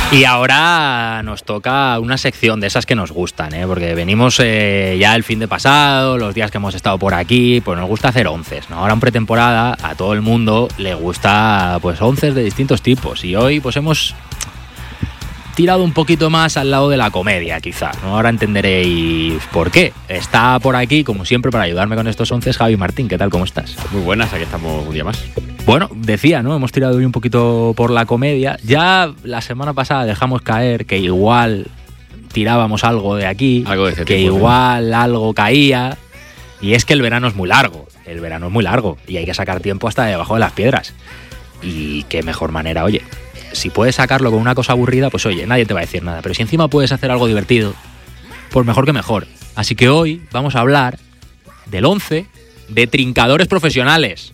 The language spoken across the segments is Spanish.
Y ahora nos toca una sección de esas que nos gustan, porque venimos ya el fin de pasado, los días que hemos estado por aquí, pues nos gusta hacer onces, ¿no? Ahora en pretemporada a todo el mundo le gusta pues onces de distintos tipos y hoy pues hemos tirado un poquito más al lado de la comedia, quizá, ¿no? Ahora entenderéis por qué. Está por aquí, como siempre, para ayudarme con estos onces, Javi Martín. ¿Qué tal? ¿Cómo estás? Muy buenas, aquí estamos un día más. Bueno, decía, ¿no? Hemos tirado hoy un poquito por la comedia. Ya la semana pasada dejamos caer que igual tirábamos algo de aquí, algo de ese que tipo, igual algo caía. Y es que el verano es muy largo. El verano es muy largo y hay que sacar tiempo hasta debajo de las piedras. Y qué mejor manera, oye. Si puedes sacarlo con una cosa aburrida, pues oye, nadie te va a decir nada. Pero si encima puedes hacer algo divertido, pues mejor que mejor. Así que hoy vamos a hablar del 11 de trincadores profesionales.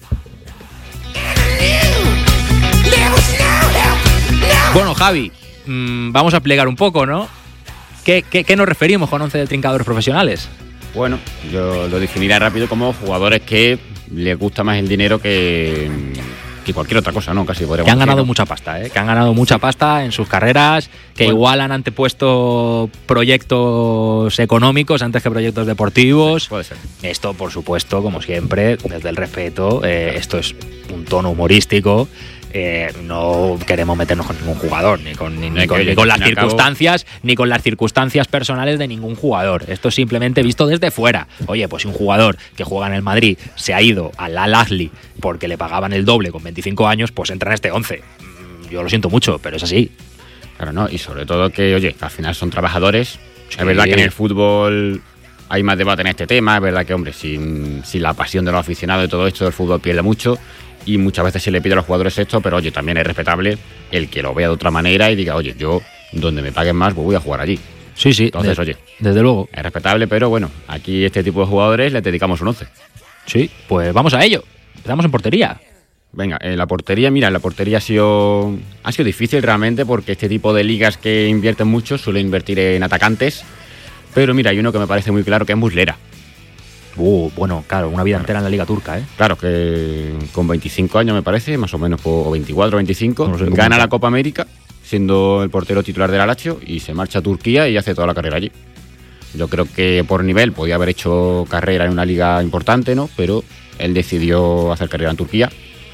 Bueno, Javi, vamos a plegar un poco, ¿no? ¿Qué nos referimos con 11 de trincadores profesionales? Bueno, yo lo definiría rápido como jugadores que les gusta más el dinero que cualquier otra cosa, ¿no? Casi podríamos que han decir, ganado ¿no? mucha pasta, que han ganado mucha pasta en sus carreras, que bueno, igual han antepuesto proyectos económicos antes que proyectos deportivos. Puede ser. Esto, por supuesto, como siempre, desde el respeto, esto es un tono humorístico. No queremos meternos con ningún jugador, ni con las circunstancias, ni con las circunstancias personales de ningún jugador. Esto es simplemente visto desde fuera. Oye, pues si un jugador que juega en el Madrid se ha ido al Al-Ahly porque le pagaban el doble con 25 años, pues entra en este 11. Yo lo siento mucho, pero es así. Claro, ¿no? Y sobre todo que, oye, al final son trabajadores. Sí. Es verdad que en el fútbol hay más debate en este tema. Es verdad que, hombre, sin la pasión de los aficionados y todo esto, el fútbol pierde mucho. Y muchas veces se le pide a los jugadores esto, pero oye, también es respetable el que lo vea de otra manera y diga, oye, yo donde me paguen más, pues voy a jugar allí. Sí, sí. Entonces, oye, desde luego. Es respetable, pero bueno, aquí este tipo de jugadores les dedicamos un 11. Sí, pues vamos a ello. Empezamos en portería. Venga, en la portería, mira, la portería ha sido difícil realmente porque este tipo de ligas que invierten mucho suelen invertir en atacantes. Pero mira, hay uno que me parece muy claro que es Muslera. Bueno, claro, una vida entera en la Liga Turca, ¿eh? Claro, que con 25 años me parece, más o menos, o 24 o 25, no sé, gana la Copa América siendo el portero titular del Lazio y se marcha a Turquía y hace toda la carrera allí. Yo creo que por nivel podía haber hecho carrera en una liga importante, ¿no? Pero él decidió hacer carrera en Turquía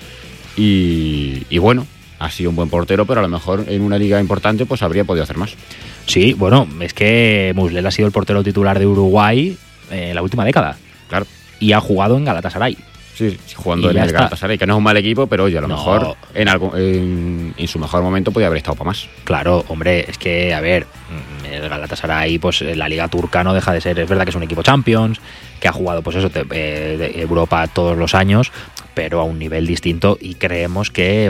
y bueno, ha sido un buen portero, pero a lo mejor en una liga importante pues habría podido hacer más. Sí, bueno, es que Muslera ha sido el portero titular de Uruguay en la última década. Claro. Y ha jugado en Galatasaray. Sí, jugando en el Galatasaray, que no es un mal equipo, pero oye, a lo mejor en su mejor momento podía haber estado para más. Claro, hombre, es que, a ver, el Galatasaray, pues la Liga Turca no deja de ser, es verdad que es un equipo Champions, que ha jugado, pues eso, de Europa todos los años, pero a un nivel distinto y sabemos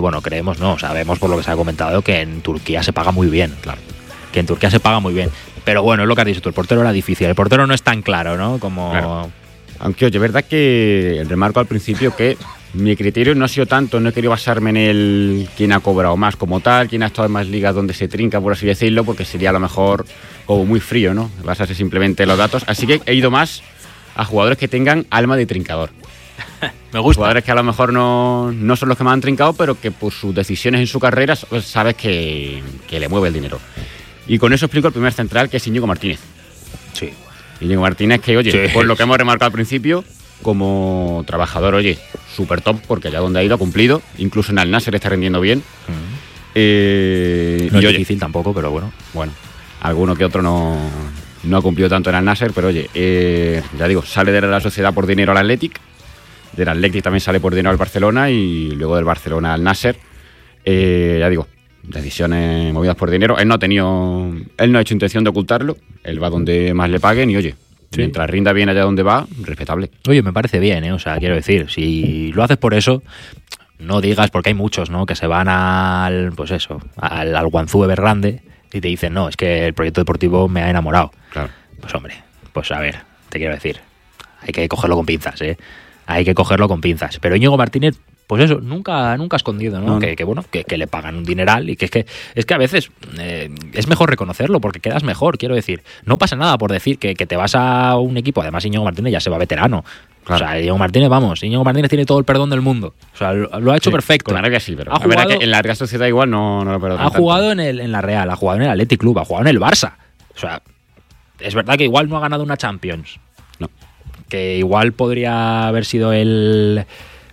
por lo que se ha comentado que en Turquía se paga muy bien, claro. Que en Turquía se paga muy bien. Pero bueno, es lo que has dicho tú, el portero era difícil. El portero no es tan claro, ¿no? Como... Claro. Aunque, oye, es verdad que remarco al principio que mi criterio no ha sido tanto, no he querido basarme en el quién ha cobrado más como tal, quién ha estado en más ligas donde se trinca, por así decirlo, porque sería a lo mejor como muy frío, ¿no? Basarse simplemente en los datos. Así que he ido más a jugadores que tengan alma de trincador. Me gusta. Jugadores que a lo mejor no son los que más han trincado, pero que por sus decisiones en su carrera pues, sabes que le mueve el dinero. Y con eso explico el primer central, que es Íñigo Martínez. Sí. Íñigo Martínez, que oye, por lo que hemos remarcado al principio, como trabajador, oye, súper top, porque allá donde ha ido ha cumplido, incluso en Al Nassr está rendiendo bien. No es difícil tampoco, pero bueno. Bueno, alguno que otro no ha cumplido tanto en Al Nassr, pero oye, ya digo, sale de la Sociedad por dinero al Athletic, del Athletic también sale por dinero al Barcelona y luego del Barcelona al Nassr. Ya digo, decisiones movidas por dinero. Él no ha hecho intención de ocultarlo. Él va donde más le paguen y oye, mientras rinda bien allá donde va, respetable. Oye, me parece bien, O sea, quiero decir, si lo haces por eso, no digas, porque hay muchos, ¿no? Que se van al Guangzhou Evergrande y te dicen, no, es que el proyecto deportivo me ha enamorado. Claro. Pues hombre, pues a ver, te quiero decir, hay que cogerlo con pinzas, Hay que cogerlo con pinzas. Pero Íñigo Martínez, pues eso, nunca ha escondido, ¿no? Que le pagan un dineral y que es que a veces es mejor reconocerlo porque quedas mejor, quiero decir. No pasa nada por decir que te vas a un equipo, además Íñigo Martínez ya se va veterano, Claro. O sea, Íñigo Martínez tiene todo el perdón del mundo. O sea, lo ha hecho perfecto. Con Arabia sí, pero Ha la verdad jugado- que en la Real Sociedad igual no lo perdona Ha jugado en la Real, ha jugado en el Athletic Club, ha jugado en el Barça. O sea, es verdad que igual no ha ganado una Champions. No. Que igual podría haber sido el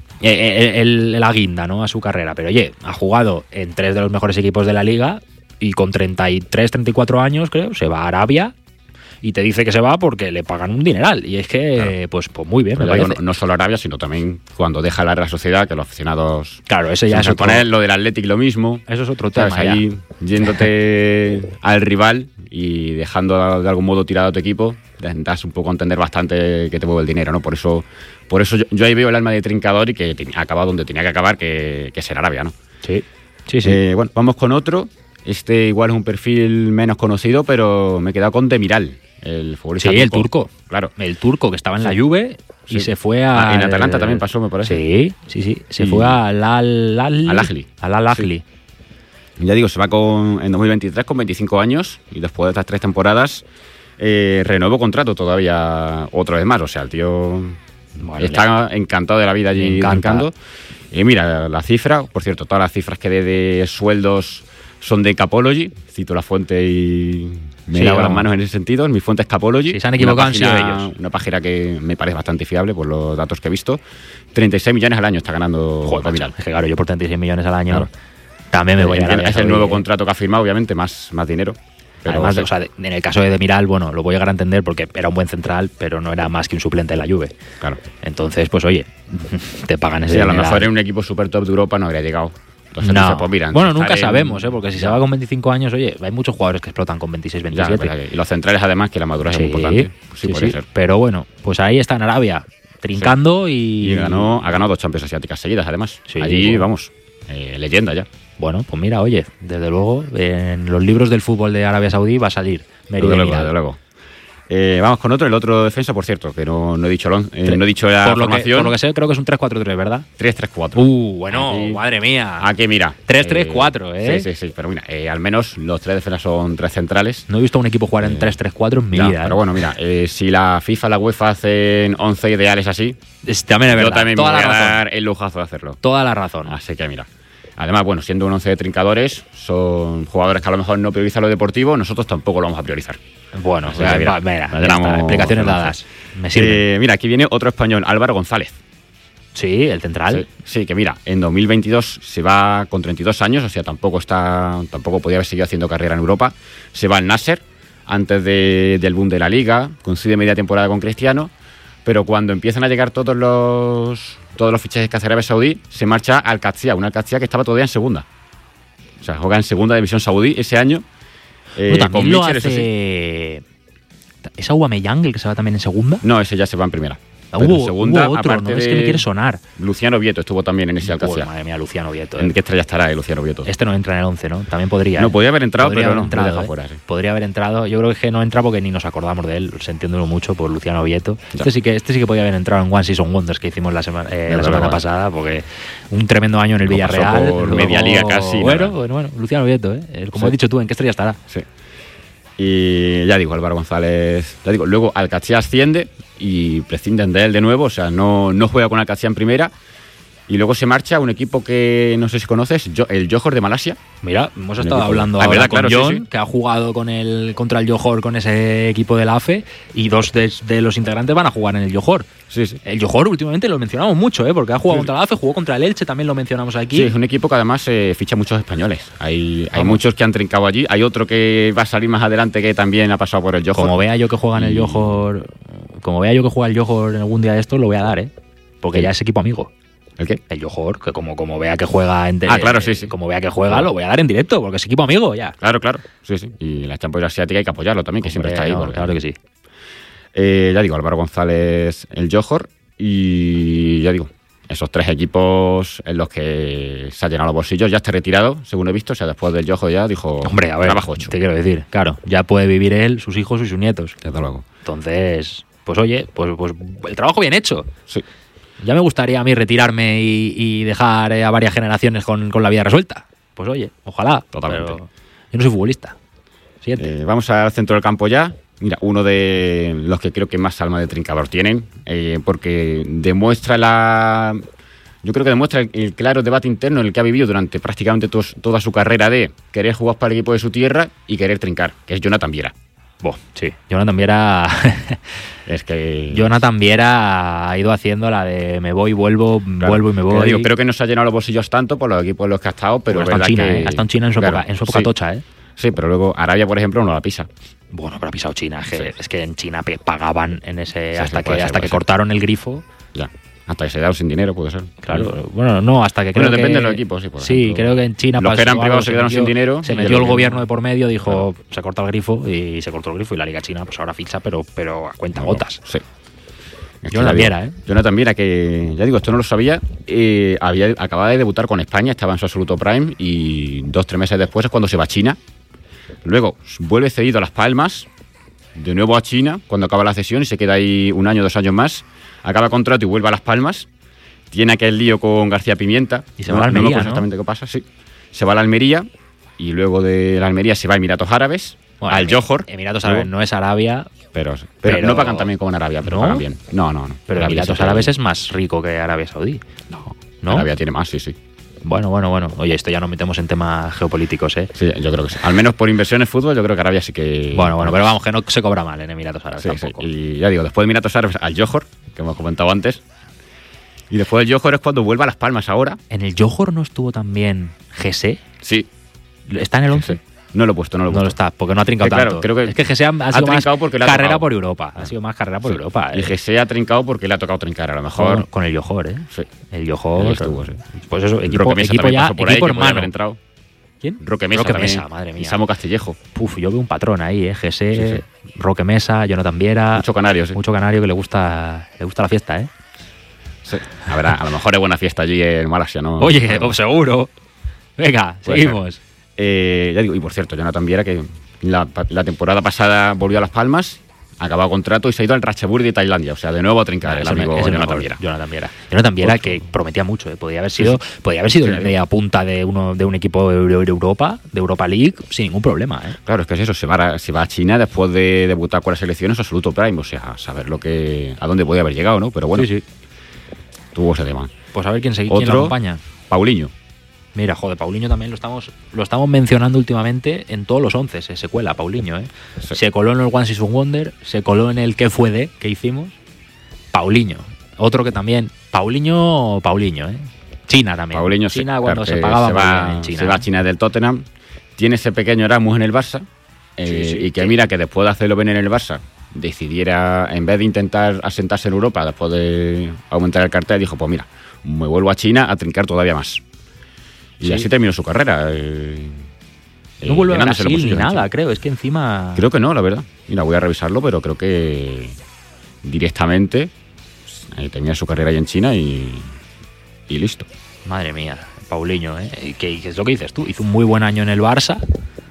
la guinda, ¿no?, a su carrera. Pero oye, ha jugado en 3 de los mejores equipos de la liga y con 33, 34 años, creo, se va a Arabia y te dice que se va porque le pagan un dineral. Y es que, Claro. pues muy bien, me Pero digo, parece. no solo Arabia, sino también cuando deja la Real Sociedad, que los aficionados... Claro, ese ya se es otro, poner lo del Athletic lo mismo. eso es otro ¿Sabes? tema ya. Ahí yéndote al rival y dejando de algún modo tirado a tu equipo, das un poco a entender bastante que te mueve el dinero, ¿no? Por eso yo ahí veo el alma de Trincador y que ha acabado donde tenía que acabar, que es en Arabia, ¿no? Sí, sí, sí. Bueno, vamos con otro. Este igual es un perfil menos conocido, pero me he quedado con Demiral, el futbolista Sí, el turco. Claro. El turco que estaba en la Sí. Juve y Sí. se fue a... En Atalanta también pasó, me parece. Sí. Se Y- fue al Al-Ahly. Al-Ahly. Ya digo, se va en 2023 con 25 años y después de estas 3 temporadas renuevo contrato todavía otra vez más. O sea, el tío está encantado de la vida allí brincando. Y mira, la cifra, por cierto, todas las cifras que dé de sueldos son de Capology. Cito la fuente y me Sí, lavo las vamos. manos en ese sentido. En mi fuente es Capology. Si se han equivocado, han sido ellos. Una página que me parece bastante fiable por los datos que he visto. 36 millones al año está ganando Joder, Demiral. macho, es que claro, yo por 36 millones al año Claro. también me voy a Entiendo, Arabia es el Saudí, nuevo ¿eh? contrato que ha firmado, obviamente, más dinero. Pero Además, sí. o sea, en el caso de Demiral, bueno, lo voy a llegar a entender porque era un buen central, pero no era más que un suplente de la Juve. Claro. Entonces, pues oye, te pagan ese Sí, a lo dineral. mejor en un equipo super top de Europa no habría llegado. Entonces, No. dices, pues mira, Bueno, estar nunca en- sabemos, porque si se va con 25 años, oye, hay muchos jugadores que explotan con 26, Ya, 27. verdad que- y los centrales, además, que la madurez es muy importante. Pues sí, puede ser. Pero bueno, pues ahí está en Arabia, trincando Y ha ganado 2 Champions Asiáticas seguidas, además. Sí, Allí, bueno. vamos, leyenda ya. Bueno, pues mira, oye, desde luego, en los libros del fútbol de Arabia Saudí va a salir Meri Desde luego, Demiral. desde luego. Vamos con el otro defensa, por cierto, que no he dicho no he dicho la Por lo formación. que sé, creo que es un 3-4-3, ¿verdad? 3-3-4. Bueno, Aquí- madre mía. Aquí, mira. 3-3-4, ¿eh? Sí, pero mira, al menos los 3 defensas son 3 centrales. No he visto a un equipo jugar en 3-3-4 en mi Ya, vida. pero bueno, mira, si la FIFA, la UEFA hacen 11 ideales así, También es verdad. yo también toda me voy la a razón. dar el lujazo de hacerlo. Toda la razón. Así que mira. Además, bueno, siendo un 11 de trincadores, son jugadores que a lo mejor no priorizan lo deportivo, nosotros tampoco lo vamos a priorizar. Bueno, O sea, pues, mira, mira, nos ya llenamos está, explicaciones de dadas. Me sirve. Mira, aquí viene otro español, Álvaro González. Sí, el central. Sí, que mira, en 2022 se va con 32 años, o sea, tampoco podía haber seguido haciendo carrera en Europa. Se va al Nasser antes del boom de la Liga, coincide media temporada con Cristiano, pero cuando empiezan a llegar todos los fichajes que hace Arabia Saudí, se marcha al Qadsiya, una Qadsiya que estaba todavía en segunda. O sea, juega en segunda división saudí ese año. Bueno, también con lo Mitchell, eso sí. hace... ¿Es Aubameyang el que se va también en segunda? No, ese ya se va en primera. Pero en Hubo otro, aparte ¿no? Es que me quiere sonar. Luciano Vieto estuvo también en ese Joder, Alcácer. madre mía, Luciano Vieto. ¿En qué estrella estará Luciano Vieto? Este no entra en el 11, ¿no? También podría. No, podía haber entrado, Podría pero haber no, entrado, lo deja ¿eh? fuera, sí. Podría haber entrado. Yo creo que no entra porque ni nos acordamos de él, sintiéndolo mucho por Luciano Vieto. Ya. Este sí que podía haber entrado en One Season Wonders que hicimos la semana luego. pasada, porque un tremendo año en el Lo pasó Villarreal. por media liga casi, Bueno, nada. bueno, Luciano Vieto, ¿eh? Como Sí. has dicho tú, ¿en qué estrella estará? Sí. Y ya digo, Álvaro González, ya digo, luego Alcachía asciende y prescinden de él de nuevo, o sea, no juega con Alcachía en primera. Y luego se marcha a un equipo que no sé si conoces, el Johor de Malasia. Mira, hemos Un estado equipo- hablando Ah, ahora ¿verdad? con Claro, sí, John, sí. que ha jugado contra el Johor con ese equipo del AFE, y 2 de los integrantes van a jugar en el Johor. Sí, sí. El Johor últimamente lo mencionamos mucho, porque ha jugado Sí. contra el AFE, jugó contra el Elche, también lo mencionamos aquí. Sí, es un equipo que además ficha muchos españoles. Hay Vamos. muchos que han trincado allí. Hay otro que va a salir más adelante que también ha pasado por el Johor. Como vea yo que juega en el Y- Johor, como vea yo que juega el Johor en algún día de estos, lo voy a dar, porque Sí. ya es equipo amigo. ¿El qué? El Johor, que como vea que juega en Claro, sí. como vea que juega, lo voy a dar en directo, porque es equipo amigo ya. Claro. Sí. Y la Champions Asiática hay que apoyarlo también, que siempre está ahí. Hombre, porque- claro que sí. Ya digo, Álvaro González, el Johor. Y ya digo, esos 3 equipos en los que se ha llenado los bolsillos. Ya está retirado, según he visto. O sea, después del Johor ya dijo, Hombre, a ver, trabajo hecho. te quiero decir, claro, ya puede vivir él, sus hijos y sus nietos. Desde luego. Entonces, pues oye, pues el trabajo bien hecho. Sí. Ya me gustaría a mí retirarme y dejar a varias generaciones con la vida resuelta. Pues oye, ojalá. Totalmente. Pero yo no soy futbolista. Siguiente. Vamos al centro del campo ya. Mira, uno de los que creo que más alma de trincador tienen, porque demuestra yo creo que demuestra el claro debate interno en el que ha vivido durante prácticamente toda su carrera de querer jugar para el equipo de su tierra y querer trincar, que es Jonathan Viera. Sí, Jonathan Viera. Es que Jonathan Viera ha ido haciendo la de me voy, vuelvo, claro, vuelvo y me voy. Creo que no se ha llenado los bolsillos tanto por los equipos en los que ha estado, pero bueno, verdad China, que ha estado en China en su claro, época tocha, ¿eh? Sí, pero luego Arabia, por ejemplo, no la pisa. Bueno, pero ha pisado China. Sí. Es que en China pagaban en ese Sí, hasta sí, puede que ser. cortaron el grifo. Ya. Hasta que se quedaron sin dinero, puede ser. Claro, bueno, no, hasta que Bueno, creo depende que... de los equipos, sí, por Sí, ejemplo. creo que en China Los que eran pasó privados algo, se quedaron sin dinero. Se y metió el que- gobierno de por medio, dijo, se corta el grifo y se cortó el grifo y la Liga China pues ahora ficha, pero a cuenta gotas. Sí. Es que Jonathan ya digo, Viera, ¿eh? Jonathan Viera, que ya digo, esto no lo sabía, acababa de debutar con España, estaba en su absoluto prime y 2-3 meses después es cuando se va a China. Luego vuelve cedido a Las Palmas, de nuevo a China, cuando acaba la cesión y se queda ahí 1 año, 2 años más. Acaba contrato y vuelve a Las Palmas. Tiene aquel lío con García Pimienta. Y se va a la Almería, no me acuerdo exactamente qué pasa, sí. Se va a la Almería y luego de la Almería se va a Emiratos Árabes, Bueno, al Johor. Emiratos Árabes no es Arabia, Pero pero- no pagan también como en Arabia, pero ¿No? pagan bien. No. pero Arabia Emiratos sí que- Árabes es más rico que Arabia Saudí. ¿No? Arabia tiene más, sí. Bueno. Oye, esto ya nos metemos en temas geopolíticos, ¿eh? Sí, yo creo que sí. Al menos por inversiones fútbol, yo creo que Arabia sí que... Bueno, pero vamos, que no se cobra mal en Emiratos Árabes Sí, tampoco. Y ya digo, después de Emiratos Árabes al Johor, que hemos comentado antes. Y después del Johor es cuando vuelve a Las Palmas ahora. ¿En el Johor no estuvo también Gese? Sí. ¿Está en el 11? Sí. No lo he puesto. No lo está, porque no ha trincado Claro, tanto. creo que es que Gese ha sido más trincado porque le ha carrera tocado. por Europa. Ha sido más carrera por Europa. Y Gese ha trincado porque le ha tocado trincar, a lo mejor. Con el Johor, ¿eh? Sí. El Johor. Ahí estuvo, sí. Pues eso, equipo Roque Mesa también ya, pasó por ahí, equipo que podía haber hermano. entrado. ¿Quién? Roque Mesa también. madre mía. Y Samo Castillejo. Puf, yo veo un patrón ahí, ¿eh? Gese, Roque Mesa, Jonathan Viera. Mucho canario, sí. Mucho canario que le gusta la fiesta, ¿eh? Sí. A lo mejor es buena fiesta allí en Malasia, ¿no? Oye, seguro. Venga, Puede seguimos. Ya digo, y por cierto, Jonathan Viera, que la temporada pasada volvió a Las Palmas, acabó contrato y se ha ido al Ratchaburi de Tailandia. O sea, de nuevo a trincar el amigo Jonathan Viera. Jonathan Viera, que prometía mucho, ¿eh? Podía haber sido el media punta de un equipo de Europa, de Europa League, sin ningún problema, ¿eh? Claro, es que es eso, se va a China después de debutar con las selecciones absoluto prime, o sea, saber a dónde podía haber llegado, ¿no? Pero bueno, Sí. tuvo ese tema. Pues a ver quién lo Otro, acompaña. Paulinho. Mira, joder, Paulinho también lo estamos mencionando últimamente en todos los 11, se cuela Paulinho, ¿eh? Sí. Se coló en el One Season Wonder, se coló en el ¿Qué fue de? Que hicimos. Paulinho, otro que también, Paulinho, ¿eh? China también. Paulinho, China sí, cuando claro, se pagaba muy bien en se China. va a China del Tottenham, tiene ese pequeño Erasmus en el Barça, y que mira que después de hacerlo bien en el Barça, decidiera, en vez de intentar asentarse en Europa, después de aumentar el cartel, dijo, pues mira, me vuelvo a China a trincar todavía más. Y Sí. así terminó su carrera. No vuelve a llenándose los Brasil ni bolsillos en nada, China. creo. Es que encima... Creo que no, la verdad. Mira, voy a revisarlo, pero creo que directamente termina su carrera ahí en China y listo. Madre mía, Paulinho, ¿eh? Que es lo que dices tú. Hizo un muy buen año en el Barça,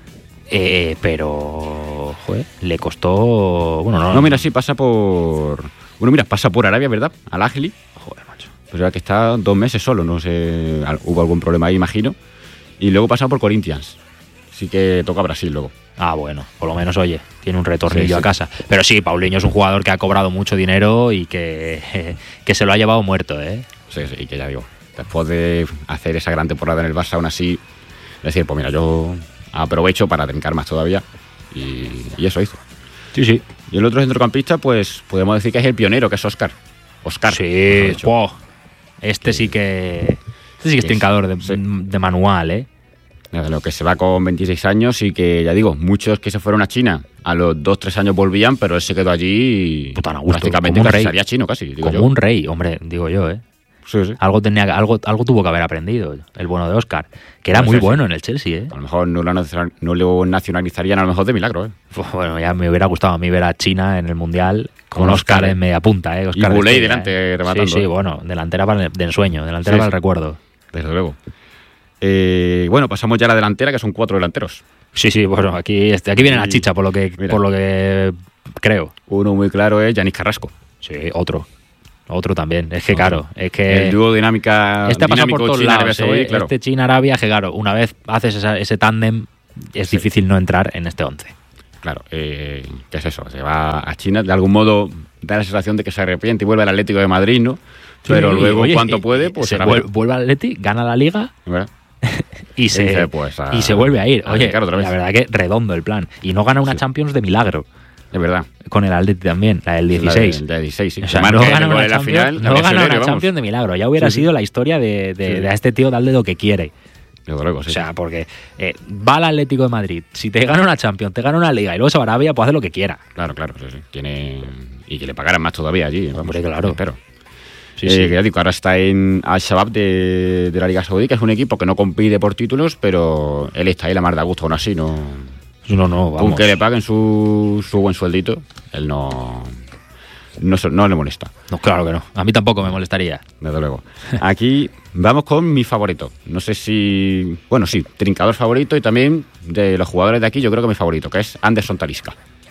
pero... Joder, le costó... Bueno, No, mira, sí, pasa por... Bueno, mira, pasa por Arabia, ¿verdad? Al Ahly. Joder, macho. Pues ya que está 2 meses solo, no sé, hubo algún problema ahí, imagino. Y luego pasa por Corinthians. Así que toca Brasil luego. Ah, bueno, por lo menos, oye, tiene un retornillo Sí. a casa. Pero sí, Paulinho es un jugador que ha cobrado mucho dinero y que se lo ha llevado muerto, ¿eh? Sí, y que ya digo, después de hacer esa gran temporada en el Barça, aún así, decir, pues mira, yo aprovecho para trincar más todavía. Y eso hizo. Sí. Y el otro centrocampista, pues podemos decir que es el pionero, que es Óscar. Óscar. Sí, mejor dicho. wow. Este sí que es trincador de manual, ¿eh? De lo que se va con 26 años y que, ya digo, muchos que se fueron a China a los 2-3 años volvían, pero él se quedó allí Puta, a gusto, prácticamente como un casi rey. salía chino, casi, digo Como yo. un rey, hombre, digo yo, ¿eh? Sí. Algo tuvo que haber aprendido el bueno de Óscar, que era Pues muy sí, bueno en el Chelsea, ¿eh? A lo mejor no lo nacionalizarían a lo mejor de milagro, ¿eh? Pues bueno, ya me hubiera gustado a mí ver a China en el Mundial con Con Óscar Óscar, en media punta, ¿eh? Óscar Y Bouley de delante, rematando, Sí, ¿eh? bueno, delantera de ensueño, delantera Sí, para el sí. recuerdo. Desde luego. Bueno, pasamos ya a la delantera, que son 4 delanteros. Sí, bueno, aquí viene la chicha, por lo que creo. Uno muy claro es Yanis Carrasco. Sí, otro también. Es que claro, es que El dúo dinámica. este ha pasado por todos China-Arabia lados, Saudí, ¿eh? claro. Este China-Arabia, que claro, una vez haces ese tándem, es difícil no entrar en este 11. Claro, ¿qué es eso? Se va a China, de algún modo da la sensación de que se arrepiente y vuelve al Atlético de Madrid, ¿no? Pero luego, en cuanto puede, pues se vuelve al Atleti, gana la Liga y se vuelve a ir. Oye, la verdad que redondo el plan. Y no gana una Champions de milagro. Es verdad. Con el Atleti también, la del 16. La del 16, sí. O sea, no gana una Champions de milagro. Ya hubiera sido la historia de a este tío darle lo que quiere. Luego, sí. O sea, porque va al Atlético de Madrid. Si te gana una Champions, te gana una Liga y luego se va a Arabia, puede hacer lo que quiera. Claro. Sí. Y que le pagaran más todavía allí. Hombre, claro. Pero que ya digo, ahora está en Al-Shabaab de la Liga Saudí, que es un equipo que no compite por títulos, pero él está ahí la mar de gusto aún así, no, vamos. Aunque le paguen su buen sueldito, él no le molesta. No, claro que no. A mí tampoco me molestaría. Desde luego. Aquí vamos con mi favorito. No sé si... Bueno, sí, trincador favorito y también de los jugadores de aquí yo creo que mi favorito, que es Anderson Talisca.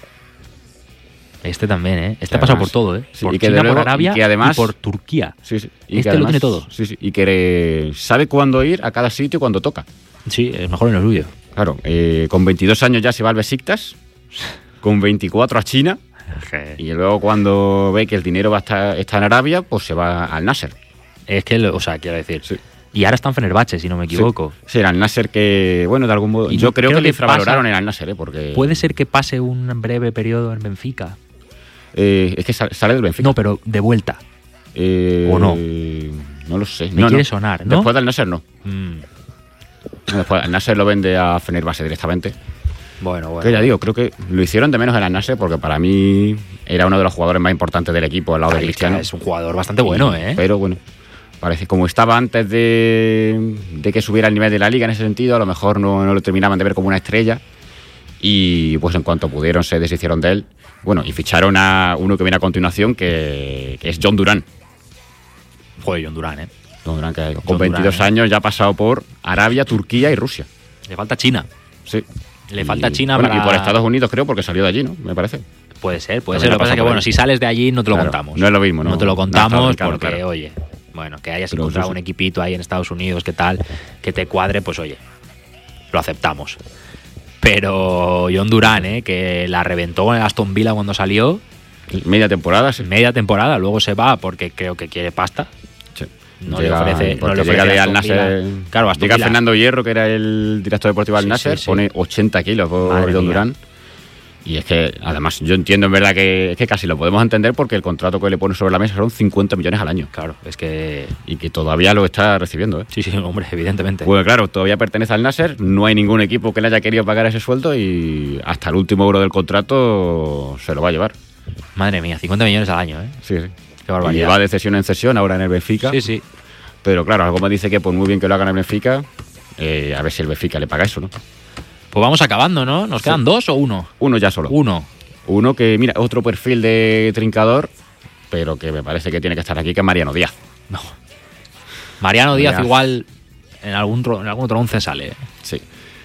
Este también, ¿eh? Este ha pasado por todo, ¿eh? Sí, por China, por Arabia y por Turquía. Sí. Y este además, lo tiene todo. Sí. Y que sabe cuándo ir a cada sitio cuando toca. Sí, es mejor en lo suyo. Claro, con 22 años ya se va al Besiktas, con 24 a China, y luego cuando ve que el dinero está en Arabia, pues se va al Nasser. Es que, quiero decir... Sí. Y ahora está en Fenerbahce, si no me equivoco. Sí, era el Nasser que, bueno, de algún modo... Yo creo que le infravaloraron en el Nasser, porque... ¿Puede ser que pase un breve periodo en Benfica? Es que sale del Benfica. No, pero de vuelta. ¿O no? No lo sé. Me quiere sonar, ¿no? Después del Nasser, no. Después el Nasser lo vende a Fenerbahce directamente. Bueno. Que ya digo, creo que lo hicieron de menos en el Nasser porque para mí era uno de los jugadores más importantes del equipo al lado de Cristiano. Es un jugador bastante bueno, ¿eh? Pero bueno, parece como estaba antes de que subiera el nivel de la liga en ese sentido, a lo mejor no lo terminaban de ver como una estrella. Y pues en cuanto pudieron se deshicieron de él. Bueno, y ficharon a uno que viene a continuación, que es John Durán. Joder, John Durán, ¿eh? John Durán, que con 22 años ya ha pasado por Arabia, Turquía y Rusia. Le falta China. Sí. Le falta China y por Estados Unidos creo, porque salió de allí, ¿no? Me parece. Puede ser. Lo que pasa es que, bueno, si sales de allí no te lo contamos. No es lo mismo, ¿no? No te lo contamos porque, claro. Oye, bueno, que hayas encontrado un equipito ahí en Estados Unidos, que tal, que te cuadre, pues oye, lo aceptamos. Pero John Durán, que la reventó en Aston Villa cuando salió. Media temporada, sí. Media temporada, luego se va porque creo que quiere pasta. Sí. No le ofrece llega de Al Nasser. Claro, llega Fernando Hierro, que era el director deportivo del Nasser, pone 80 kilos por John Durán. Y es que, además, yo entiendo en verdad que casi lo podemos entender porque el contrato que le pone sobre la mesa son 50 millones al año. Claro, es que... Y que todavía lo está recibiendo, ¿eh? Sí, hombre, evidentemente. Pues claro, todavía pertenece al Nasser, no hay ningún equipo que le haya querido pagar ese sueldo y hasta el último euro del contrato se lo va a llevar. Madre mía, 50 millones al año, ¿eh? Sí. Qué barbaridad. Y va de cesión en cesión ahora en el Benfica. Sí. Pero claro, algo me dice que por muy bien que lo haga en el Benfica, a ver si el Benfica le paga eso, ¿no? Pues vamos acabando, ¿no? ¿Nos quedan dos o uno? Uno ya solo. Uno que, mira, otro perfil de trincador, pero que me parece que tiene que estar aquí, que es Mariano Díaz. No. Mariano Díaz igual en algún otro 11 sale. Sí.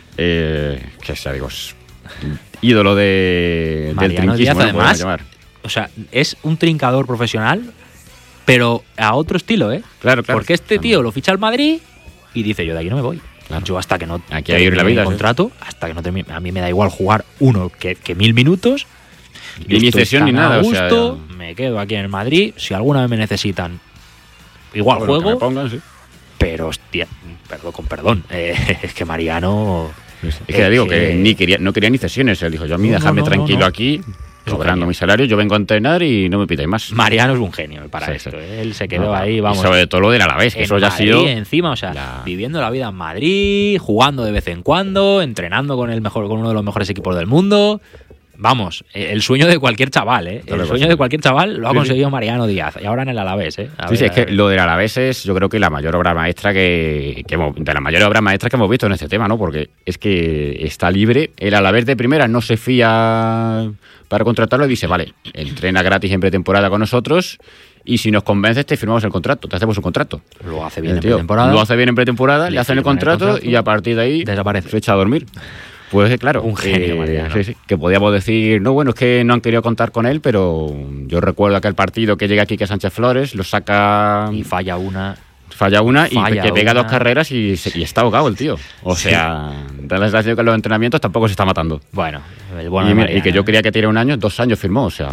Que sea, digo, es ídolo del Mariano trinquismo, Díaz, además, o sea, es un trincador profesional, pero a otro estilo, ¿eh? Claro. Porque este tío lo ficha al Madrid y dice, yo de aquí no me voy. Claro. Yo hasta que no aquí hay la vida, contrato, hasta que no termine, a mí me da igual jugar que 1000 minutos. Ni cesión ni nada. Gusto, o sea, me quedo aquí en el Madrid. Si alguna vez me necesitan, igual juego. Que me pongan, sí. Pero, hostia, con perdón. Es que Mariano... Es que ya digo que no quería ni cesiones. Él dijo, yo a mí dejadme tranquilo aquí, cobrando mi salario, yo vengo a entrenar y no me pidáis más. Mariano es un genio para esto. Él se quedó ahí, vamos. Y sobre todo lo del Alavés, que eso ya ha sido... encima, o sea, viviendo la vida en Madrid, jugando de vez en cuando, entrenando con uno de los mejores equipos del mundo... Vamos, el sueño de cualquier chaval, ¿eh? El sueño de cualquier chaval lo ha conseguido Mariano Díaz. Y ahora en el Alavés, ¿eh? Es que lo del Alavés es, yo creo que la mayor obra maestra de las mayores obras maestras que hemos visto en este tema, ¿no? Porque es que está libre. El Alavés de primera no se fía para contratarlo y dice, vale, entrena gratis en pretemporada con nosotros y si nos convences te firmamos el contrato, te hacemos un contrato. Lo hace bien en pretemporada. Lo hace bien en pretemporada, le hacen el contrato y a partir de ahí desaparece. Se echa a dormir. Pues claro, un genio, Mariano. Sí, que podíamos decir, no, bueno, es que no han querido contar con él, pero yo recuerdo aquel partido que llega aquí que Sánchez Flores, lo saca... Y falla una... Falla una y que pega 2 carreras y está ahogado el tío. O sea, da la sensación que en los entrenamientos tampoco se está matando. Bueno, y que yo creía que tiene 1 año, 2 años firmó. O sea,